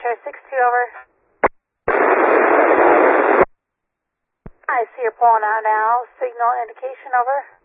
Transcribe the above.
Air 62, over. I see you're pulling out now. Signal indication, over.